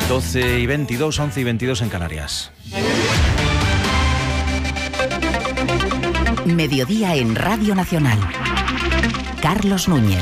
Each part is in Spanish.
12:22, 11:22 en Canarias. Mediodía en Radio Nacional. Carlos Núñez.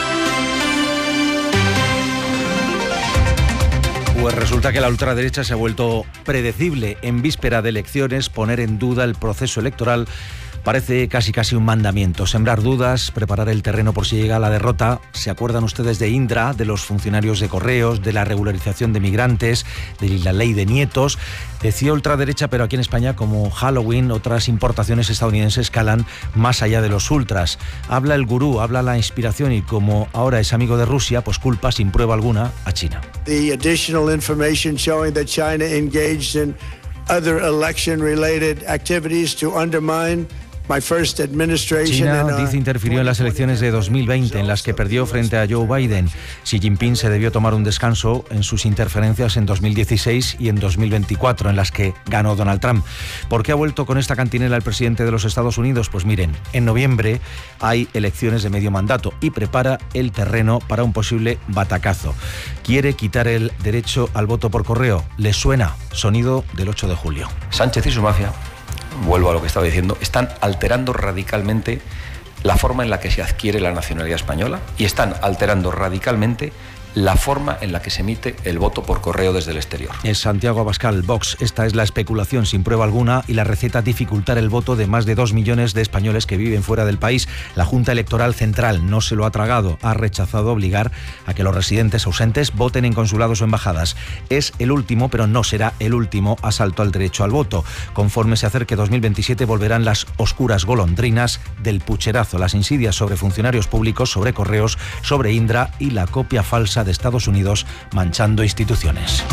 Pues resulta que la ultraderecha se ha vuelto predecible. En víspera de elecciones, poner en duda el proceso electoral parece casi un mandamiento. Sembrar dudas, preparar el terreno por si llega la derrota. ¿Se acuerdan ustedes de Indra, de los funcionarios de correos, de la regularización de migrantes, de la ley de nietos? Decía ultraderecha, pero aquí en España, como Halloween, otras importaciones estadounidenses calan más allá de los ultras. Habla el gurú, habla la inspiración y como ahora es amigo de Rusia, pues culpa sin prueba alguna a China. The additional information showing that China engaged in other election-related activities to undermine China, dice, interfirió en las elecciones de 2020, en las que perdió frente a Joe Biden. Xi Jinping se debió tomar un descanso en sus interferencias en 2016 y en 2024, en las que ganó Donald Trump. ¿Por qué ha vuelto con esta cantinela el presidente de los Estados Unidos? Pues miren, en noviembre hay elecciones de medio mandato y prepara el terreno para un posible batacazo. Quiere quitar el derecho al voto por correo. ¿Les suena? Sonido del 8 de julio. Sánchez y su mafia, vuelvo a lo que estaba diciendo, están alterando radicalmente la forma en la que se adquiere la nacionalidad española y están alterando radicalmente la forma en la que se emite el voto por correo desde el exterior. Es Santiago Abascal, Vox. Esta es la especulación sin prueba alguna y la receta dificultar el voto de más de 2 millones de españoles que viven fuera del país. La Junta Electoral Central no se lo ha tragado, ha rechazado obligar a que los residentes ausentes voten en consulados o embajadas. Es el último, pero no será el último asalto al derecho al voto. Conforme se acerque 2027 volverán las oscuras golondrinas del pucherazo, las insidias sobre funcionarios públicos, sobre correos, sobre Indra y la copia falsa de Estados Unidos manchando instituciones.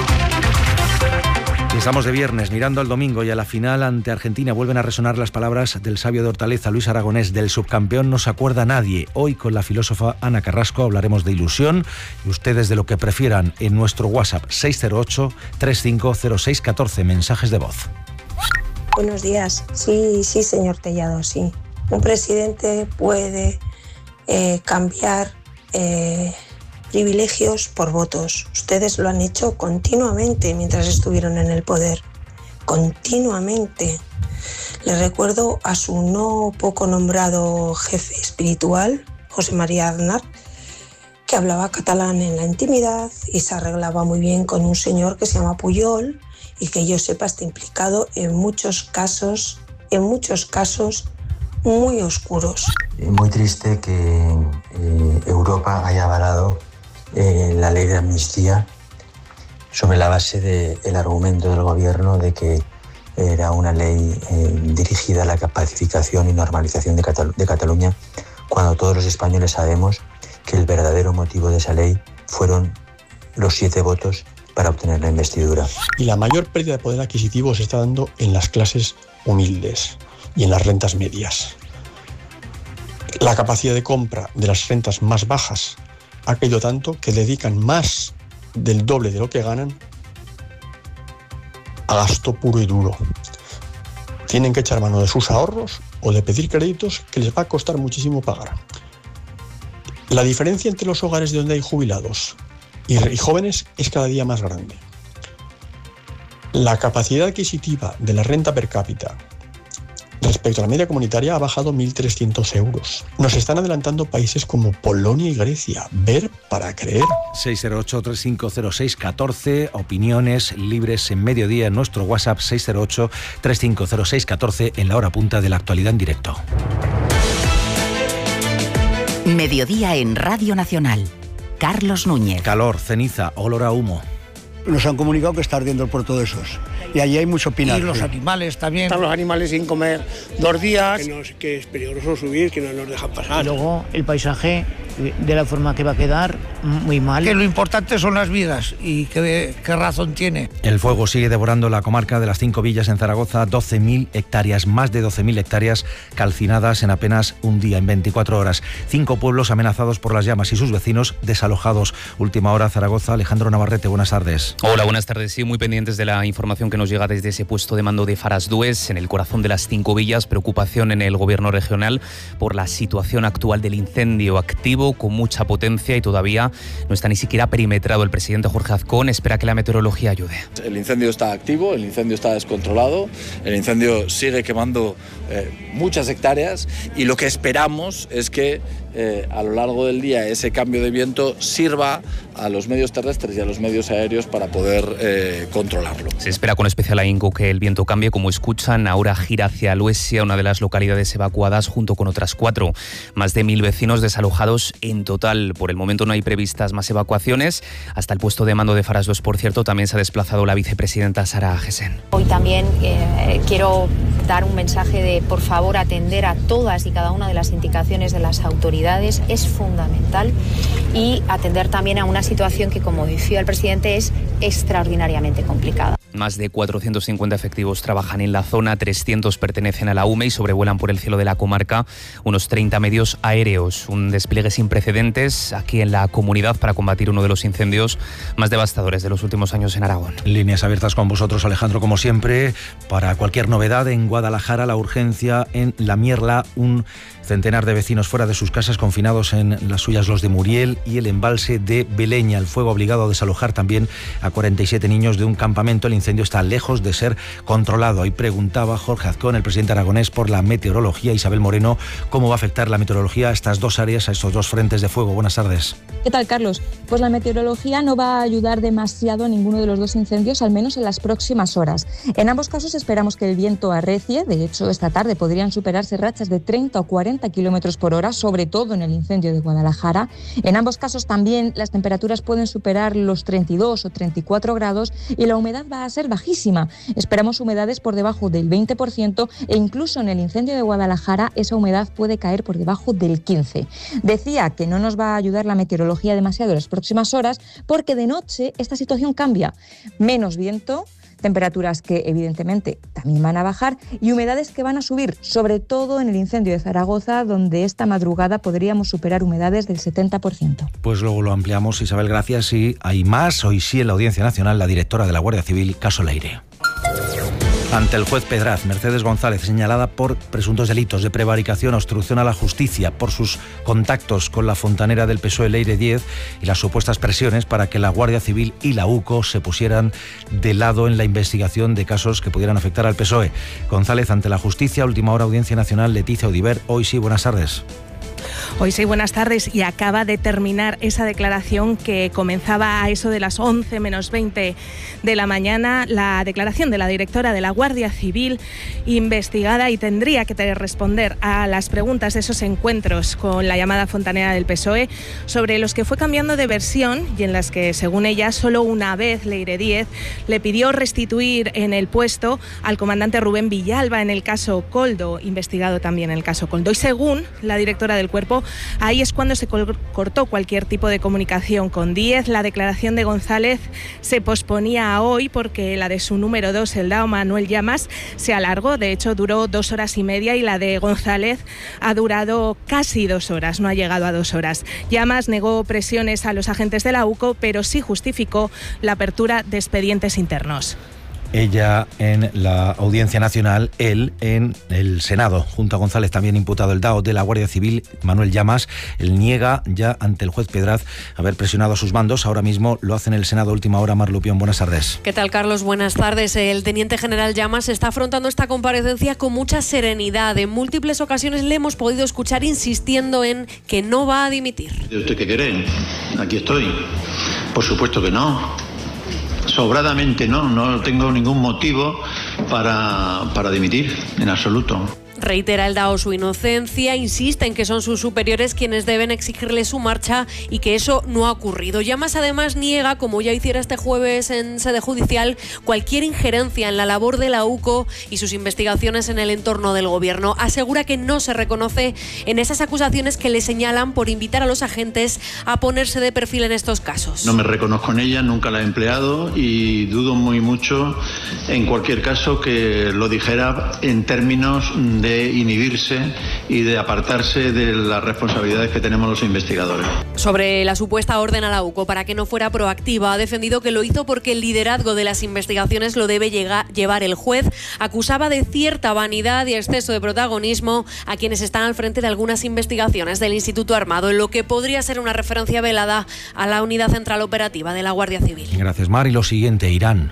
Estamos de viernes mirando al domingo y a la final ante Argentina vuelven a resonar las palabras del sabio de Hortaleza, Luis Aragonés: del subcampeón no se acuerda nadie. Hoy con la filósofa Ana Carrasco hablaremos de ilusión y ustedes de lo que prefieran en nuestro WhatsApp 608-350614, mensajes de voz. Buenos días. Sí, señor Tellado, sí. Un presidente puede cambiar privilegios por votos. Ustedes lo han hecho continuamente mientras estuvieron en el poder. Continuamente. Les recuerdo a su no poco nombrado jefe espiritual, José María Aznar, que hablaba catalán en la intimidad y se arreglaba muy bien con un señor que se llama Pujol y que yo sepa está implicado en muchos casos muy oscuros. Muy triste que Europa haya avalado la ley de amnistía sobre la base del argumento del gobierno de que era una ley dirigida a la pacificación y normalización de Cataluña, cuando todos los españoles sabemos que el verdadero motivo de esa ley fueron los 7 votos para obtener la investidura. Y la mayor pérdida de poder adquisitivo se está dando en las clases humildes y en las rentas medias. La capacidad de compra de las rentas más bajas ha caído tanto que dedican más del doble de lo que ganan a gasto puro y duro. Tienen que echar mano de sus ahorros o de pedir créditos que les va a costar muchísimo pagar. La diferencia entre los hogares de donde hay jubilados y jóvenes es cada día más grande. La capacidad adquisitiva de la renta per cápita respecto a la media comunitaria ha bajado 1.300 euros. Nos están adelantando países como Polonia y Grecia. Ver para creer. 608-350614, opiniones libres en mediodía en nuestro WhatsApp 608-350614 en la hora punta de la actualidad en directo. Mediodía en Radio Nacional. Carlos Núñez. Calor, ceniza, olor a humo. Nos han comunicado que está ardiendo el puerto de Esos. Y allí hay mucho pinar. Y los animales también. Están los animales sin comer 2 días. Que es peligroso subir, que no nos dejan pasar. Y luego el paisaje, de la forma que va a quedar, muy mal. Que lo importante son las vidas y qué razón tiene. El fuego sigue devorando la comarca de las 5 villas en Zaragoza, 12.000 hectáreas, más de 12.000 hectáreas calcinadas en apenas un día, en 24 horas. 5 pueblos amenazados por las llamas y sus vecinos desalojados. Última hora, Zaragoza. Alejandro Navarrete, buenas tardes. Hola, buenas tardes. Sí, muy pendientes de la información que nos llega desde ese puesto de mando de Farasdues, en el corazón de las Cinco Villas. Preocupación en el gobierno regional por la situación actual del incendio activo con mucha potencia y todavía no está ni siquiera perimetrado. El presidente Jorge Azcón espera que la meteorología ayude. El incendio está activo, el incendio está descontrolado, el incendio sigue quemando muchas hectáreas y lo que esperamos es que a lo largo del día ese cambio de viento sirva a los medios terrestres y a los medios aéreos para poder controlarlo. Se espera con especial ahínco que el viento cambie. Como escuchan, ahora gira hacia Luesia, una de las localidades evacuadas, junto con otras 4. Más de 1000 vecinos desalojados en total. Por el momento no hay previstas más evacuaciones. Hasta el puesto de mando de Farasdues, por cierto, también se ha desplazado la vicepresidenta Sara Agesen. Hoy también quiero dar un mensaje de, por favor, atender a todas y cada una de las indicaciones de las autoridades. Es fundamental. Y atender también a una situación que, como decía el presidente, es extraordinariamente complicada. Más de 450 efectivos trabajan en la zona, 300 pertenecen a la UME y sobrevuelan por el cielo de la comarca unos 30 medios aéreos. Un despliegue sin precedentes aquí en la comunidad para combatir uno de los incendios más devastadores de los últimos años en Aragón. Líneas abiertas con vosotros, Alejandro, como siempre. Para cualquier novedad en Guadalajara, la urgencia en La Mierla, un centenar de vecinos fuera de sus casas, confinados en las suyas Los de Muriel y el embalse de Beleña. El fuego ha obligado a desalojar también a 47 niños de un campamento. El incendio está lejos de ser controlado. Ahí preguntaba Jorge Azcón, el presidente aragonés, por la meteorología. Isabel Moreno, ¿cómo va a afectar la meteorología a estas dos áreas, a estos dos frentes de fuego? Buenas tardes. ¿Qué tal, Carlos? Pues la meteorología no va a ayudar demasiado a ninguno de los dos incendios, al menos en las próximas horas. En ambos casos esperamos que el viento arrecie. De hecho, esta tarde podrían superarse rachas de 30 o 40 kilómetros por hora, sobre todo en el incendio de Guadalajara. En ambos casos también las temperaturas pueden superar los 32 o 34 grados y la humedad va a ser bajísima. Esperamos humedades por debajo del 20% e incluso en el incendio de Guadalajara esa humedad puede caer por debajo del 15%. Decía que no nos va a ayudar la meteorología demasiado en las próximas horas porque de noche esta situación cambia. Menos viento, temperaturas que evidentemente también van a bajar y humedades que van a subir, sobre todo en el incendio de Zaragoza, donde esta madrugada podríamos superar humedades del 70%. Pues luego lo ampliamos, Isabel, gracias. Y hay más. Hoy sí, en la Audiencia Nacional, la directora de la Guardia Civil, caso Leire. Ante el juez Pedraz, Mercedes González, señalada por presuntos delitos de prevaricación, obstrucción a la justicia, por sus contactos con la fontanera del PSOE Leire Díez y las supuestas presiones para que la Guardia Civil y la UCO se pusieran de lado en la investigación de casos que pudieran afectar al PSOE. González ante la justicia, última hora, Audiencia Nacional. Leticia Audiver, hoy sí, buenas tardes. Hoy sí, buenas tardes. Y acaba de terminar esa declaración que comenzaba a eso de las 11 menos 20 de la mañana, la declaración de la directora de la Guardia Civil, investigada y tendría que responder a las preguntas de esos encuentros con la llamada fontanera del PSOE, sobre los que fue cambiando de versión y en las que, según ella, solo una vez Leire Díez le pidió restituir en el puesto al comandante Rubén Villalba en el caso Koldo, investigado también en el caso Koldo. Y según la directora del cuerpo, ahí es cuando se cortó cualquier tipo de comunicación con Díez. La declaración de González se posponía a hoy porque la de su número 2, el DAO Manuel Llamas, se alargó. De hecho, duró 2 horas y media y la de González ha durado casi 2 horas, no ha llegado a 2 horas. Llamas negó presiones a los agentes de la UCO, pero sí justificó la apertura de expedientes internos. Ella en la Audiencia Nacional, él en el Senado. Junto a González, también imputado el DAO de la Guardia Civil, Manuel Llamas. Él niega ya ante el juez Pedraz haber presionado a sus mandos. Ahora mismo lo hace en el Senado. Última hora, Mar Lupión, buenas tardes. ¿Qué tal, Carlos? Buenas tardes. El teniente general Llamas está afrontando esta comparecencia con mucha serenidad. En múltiples ocasiones le hemos podido escuchar insistiendo en que no va a dimitir. ¿De usted qué quiere? Aquí estoy. Por supuesto que no. Sobradamente no tengo ningún motivo para dimitir, en absoluto. Reitera el DAO su inocencia, insiste en que son sus superiores quienes deben exigirle su marcha y que eso no ha ocurrido. Llamas además niega, como ya hiciera este jueves en sede judicial, cualquier injerencia en la labor de la UCO y sus investigaciones en el entorno del gobierno. Asegura que no se reconoce en esas acusaciones que le señalan por invitar a los agentes a ponerse de perfil en estos casos. No me reconozco en ella, nunca la he empleado y dudo muy mucho, en cualquier caso, que lo dijera en términos de de inhibirse y de apartarse de las responsabilidades que tenemos los investigadores. Sobre la supuesta orden a la UCO para que no fuera proactiva, ha defendido que lo hizo porque el liderazgo de las investigaciones lo debe llevar el juez. Acusaba de cierta vanidad y exceso de protagonismo a quienes están al frente de algunas investigaciones del Instituto Armado, en lo que podría ser una referencia velada a la Unidad Central Operativa de la Guardia Civil. Gracias, Mar. Y lo siguiente, Irán.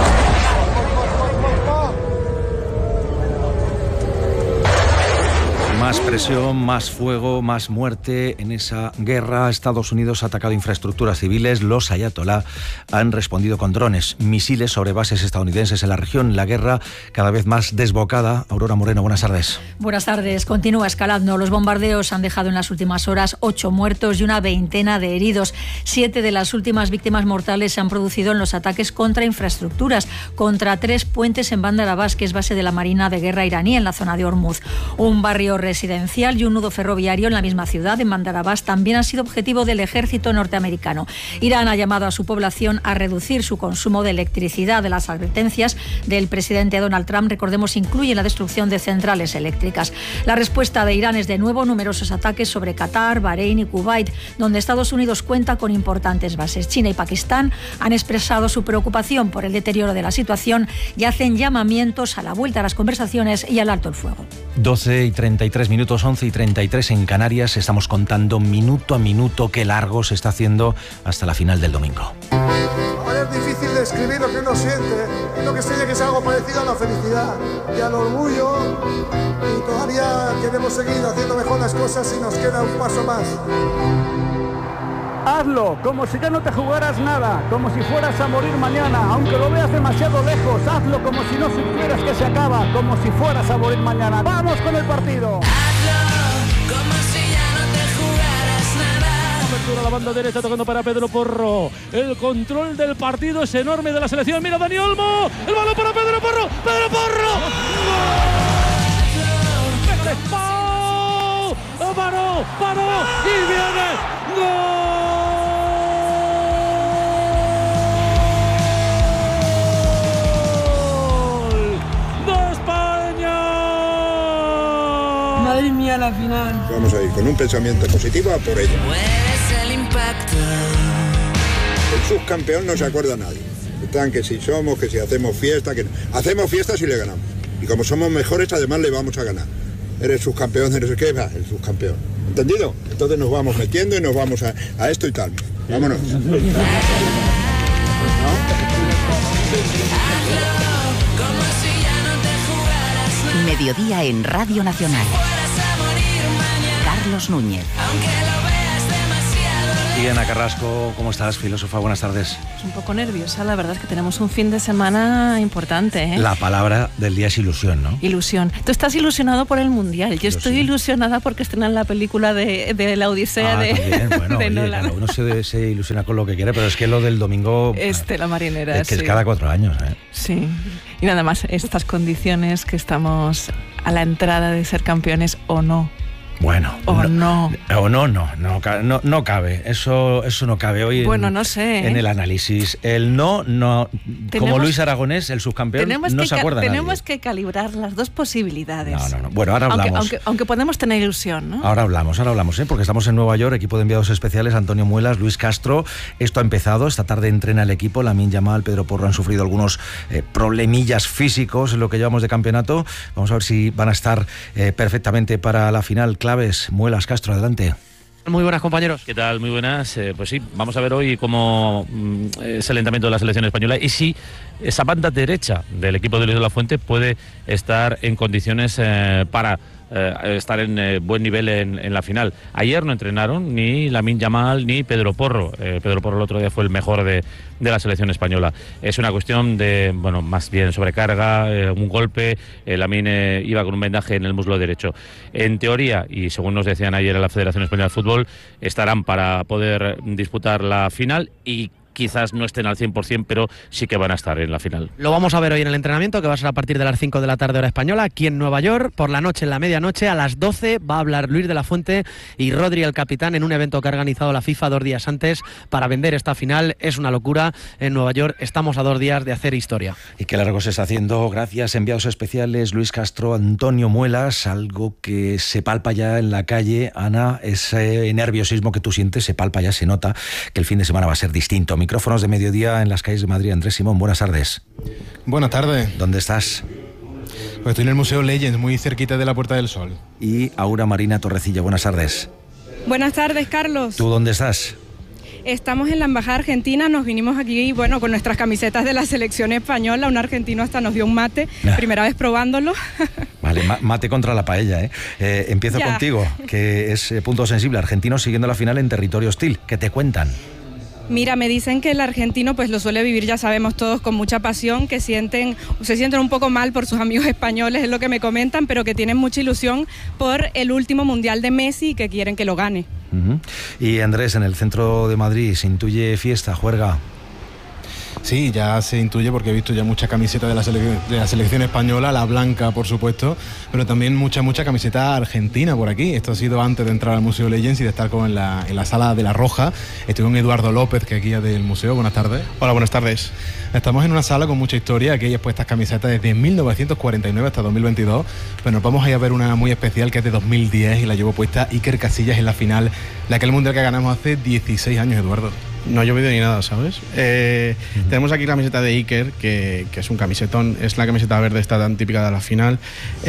Más presión, más fuego, más muerte en esa guerra. Estados Unidos ha atacado infraestructuras civiles. Los ayatolá han respondido con drones, misiles sobre bases estadounidenses en la región. La guerra cada vez más desbocada. Aurora Moreno, buenas tardes. Buenas tardes. Continúa escalando. Los bombardeos han dejado en las últimas horas 8 muertos y una veintena de heridos. 7 de las últimas víctimas mortales se han producido en los ataques contra infraestructuras, contra 3 puentes en Bandar Abbas, que es base de la Marina de Guerra iraní en la zona de Hormuz. Un barrio residencial y un nudo ferroviario en la misma ciudad, en Bandar Abbas, también han sido objetivo del ejército norteamericano. Irán ha llamado a su población a reducir su consumo de electricidad. De las advertencias del presidente Donald Trump, recordemos, incluye la destrucción de centrales eléctricas. La respuesta de Irán es de nuevo numerosos ataques sobre Qatar, Bahrein y Kuwait, donde Estados Unidos cuenta con importantes bases. China y Pakistán han expresado su preocupación por el deterioro de la situación y hacen llamamientos a la vuelta a las conversaciones y al alto el fuego. 12:33 minutos, 11:33 en Canarias. Estamos contando minuto a minuto qué largo se está haciendo hasta la final del domingo. Es difícil describir lo que uno siente, lo que siente que es algo parecido a la felicidad y al orgullo, y todavía queremos seguir haciendo mejor las cosas y nos queda un paso más. Hazlo como si ya no te jugaras nada, como si fueras a morir mañana, aunque lo veas demasiado lejos. Hazlo como si no supieras que se acaba, como si fueras a morir mañana. ¡Vamos con el partido! Hazlo como si ya no te jugaras nada. Apertura a la banda derecha, tocando para Pedro Porro. El control del partido es enorme de la selección. Mira Dani Olmo, el balón para Pedro Porro. ¡Pedro Porro! ¡Gol! ¡Paró! ¡Y viene! ¡Gol! Madre mía, la final. Vamos a ir con un pensamiento positivo a por ello. Puedes el impacto. El subcampeón no se acuerda a nadie. Están que si somos, que si hacemos fiesta, que no. Hacemos fiesta si le ganamos. Y como somos mejores, además le vamos a ganar. Eres subcampeón, eres ¿qué va? El subcampeón. ¿Entendido? Entonces nos vamos metiendo y nos vamos a esto y tal. Vámonos. Mediodía en Radio Nacional. Carlos Núñez. Y Ana Carrasco, ¿cómo estás, filósofa? Buenas tardes. Un poco nerviosa, la verdad es que tenemos un fin de semana importante, ¿eh? La palabra del día es ilusión, ¿no? Ilusión. Tú estás ilusionado por el Mundial. Yo estoy ilusionada porque estrenan la película de la Odisea de Nolan. Claro, uno se ilusiona con lo que quiere, pero es que lo del domingo... La marinera, es que es cada 4 años, ¿eh? Sí. Y nada más, estas condiciones que estamos a la entrada de ser campeones o no. Bueno, no cabe, eso no cabe hoy no sé, en el análisis. El no, como Luis Aragonés, el subcampeón, no se acuerda nadie. Tenemos que calibrar las dos posibilidades. No. Bueno, ahora hablamos. Aunque podemos tener ilusión, ¿no? Ahora hablamos, porque estamos en Nueva York, equipo de enviados especiales, Antonio Muelas, Luis Castro. Esto ha empezado, esta tarde entrena el equipo, Lamine Yamal, Pedro Porro han sufrido algunos problemillas físicos en lo que llevamos de campeonato. Vamos a ver si van a estar perfectamente para la final. Claves, Muelas, Castro, adelante. Muy buenas, compañeros. ¿Qué tal? Muy buenas. Pues sí, vamos a ver hoy cómo es el entrenamiento de la selección española y si esa banda derecha del equipo de Luis de la Fuente puede estar en condiciones para estar en buen nivel en la final. Ayer no entrenaron ni Lamine Yamal ni Pedro Porro. Pedro Porro el otro día fue el mejor de la selección española. Es una cuestión de, más bien sobrecarga, un golpe. Lamine iba con un vendaje en el muslo derecho. En teoría, y según nos decían ayer en la Federación Española de Fútbol, estarán para poder disputar la final y quizás no estén al 100%, pero sí que van a estar en la final. Lo vamos a ver hoy en el entrenamiento, que va a ser a partir de las 5 de la tarde hora española, aquí en Nueva York. Por la noche, en la medianoche, a las 12, va a hablar Luis de la Fuente y Rodri, el capitán, en un evento que ha organizado la FIFA 2 días antes para vender esta final. Es una locura. En Nueva York estamos a 2 días de hacer historia. Y qué largo se está haciendo. Gracias, enviados especiales Luis Castro, Antonio Muelas. Algo que se palpa ya en la calle, Ana, ese nerviosismo que tú sientes, se palpa ya, se nota que el fin de semana va a ser distinto. Micrófonos de mediodía en las calles de Madrid. Andrés Simón, buenas tardes. Buenas tardes. ¿Dónde estás? Pues estoy en el Museo Legends, muy cerquita de la Puerta del Sol. Y Aura Marina Torrecilla, buenas tardes. Buenas tardes, Carlos. ¿Tú dónde estás? Estamos en la Embajada Argentina, nos vinimos aquí, bueno, con nuestras camisetas de la selección española. Un argentino hasta nos dio un mate, primera vez probándolo. Vale, mate contra la paella, ¿eh? Empiezo contigo, que es punto sensible. Argentinos siguiendo la final en territorio hostil. ¿Qué te cuentan? Mira, me dicen que el argentino pues lo suele vivir, ya sabemos todos, con mucha pasión, que se sienten un poco mal por sus amigos españoles, es lo que me comentan, pero que tienen mucha ilusión por el último Mundial de Messi y que quieren que lo gane. Y Andrés, en el centro de Madrid, ¿se intuye fiesta, juerga? Sí, ya se intuye porque he visto ya mucha camiseta de la selección española, la blanca por supuesto, pero también mucha camiseta argentina por aquí. Esto ha sido antes de entrar al Museo Legends y de estar en la sala de la Roja. Estoy con Eduardo López, que es guía del museo. Buenas tardes. Hola, buenas tardes. Estamos en una sala con mucha historia. Aquí hay expuestas camisetas desde 1949 hasta 2022, pero nos vamos a ir a ver una muy especial que es de 2010 y la llevó puesta Iker Casillas en la final de aquel mundial que ganamos hace 16 años, Eduardo. No ha llovido ni nada, ¿sabes? Tenemos aquí la camiseta de Iker, que es un camisetón, es la camiseta verde esta tan típica de la final,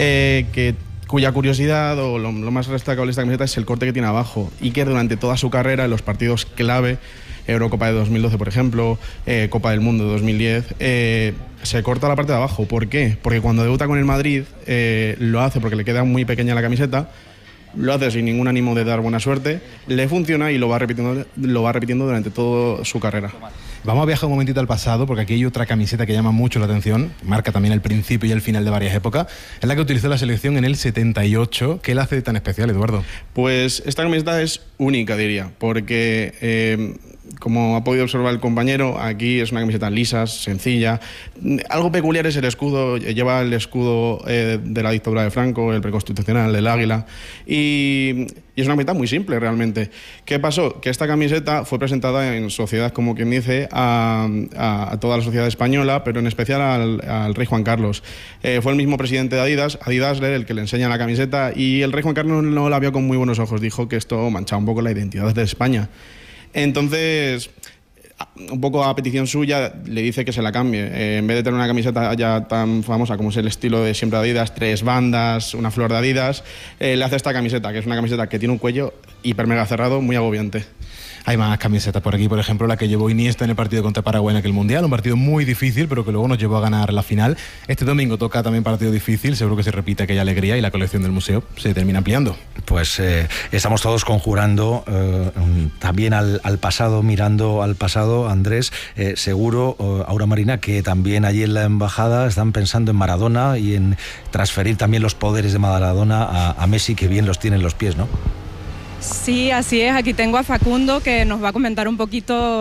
cuya curiosidad o lo más destacable de esta camiseta es el corte que tiene abajo. Iker durante toda su carrera, en los partidos clave, Eurocopa de 2012 por ejemplo, Copa del Mundo de 2010, se corta la parte de abajo. ¿Por qué? Porque cuando debuta con el Madrid lo hace porque le queda muy pequeña la camiseta. Lo hace sin ningún ánimo de dar buena suerte, le funciona y lo va repitiendo durante toda su carrera. Vamos a viajar un momentito al pasado, porque aquí hay otra camiseta que llama mucho la atención, marca también el principio y el final de varias épocas. Es la que utilizó la selección en el 78. ¿Qué la hace tan especial, Eduardo? Pues esta camiseta es única, diría, porque como ha podido observar el compañero, aquí es una camiseta lisa, sencilla. Algo peculiar es el escudo, lleva el escudo de la dictadura de Franco, el preconstitucional, el águila, y es una camiseta muy simple realmente. ¿Qué pasó? Que esta camiseta fue presentada en sociedad, como quien dice, a toda la sociedad española, pero en especial al rey Juan Carlos. Fue el mismo presidente de Adidas, Adi Dassler, el que le enseña la camiseta, y el rey Juan Carlos no la vio con muy buenos ojos, dijo que esto manchaba un poco la identidad de España. Entonces, un poco a petición suya, le dice que se la cambie. En vez de tener una camiseta ya tan famosa como es el estilo de siempre Adidas, 3 bandas, una flor de Adidas, le hace esta camiseta, que es una camiseta que tiene un cuello hiper mega cerrado, muy agobiante. Hay más camisetas por aquí, por ejemplo, la que llevó Iniesta en el partido contra Paraguay en aquel Mundial, un partido muy difícil, pero que luego nos llevó a ganar la final. Este domingo toca también partido difícil, seguro que se repite aquella alegría y la colección del museo se termina ampliando. Pues estamos todos conjurando también al pasado, mirando al pasado, Andrés. Seguro, Aura Marina, que también allí en la embajada están pensando en Maradona y en transferir también los poderes de Maradona a Messi, que bien los tiene en los pies, ¿no? Sí, así es. Aquí tengo a Facundo, que nos va a comentar un poquito